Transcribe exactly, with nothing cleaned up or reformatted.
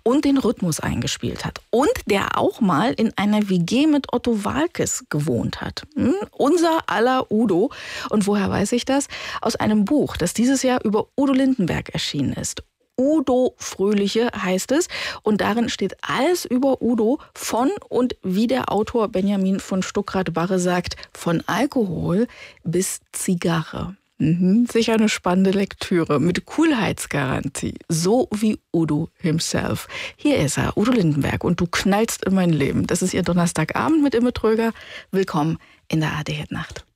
und den Rhythmus eingespielt hat. Und der auch mal in einer W G mit Otto Waalkes gewohnt hat. Hm? Unser aller Udo. Und woher weiß ich das? Aus einem Buch, das dieses Jahr über Udo Lindenberg erschienen ist. Udo Fröhliche heißt es. Und darin steht alles über Udo von und wie der Autor Benjamin von Stuckrad-Barre sagt, von Alkohol bis Zigarre. Mhm, sicher eine spannende Lektüre mit Coolheitsgarantie. So wie Udo himself. Hier ist er, Udo Lindenberg. Und du knallst in mein Leben. Das ist Ihr Donnerstagabend mit Imme Tröger. Willkommen in der A R D-Hit-Nacht.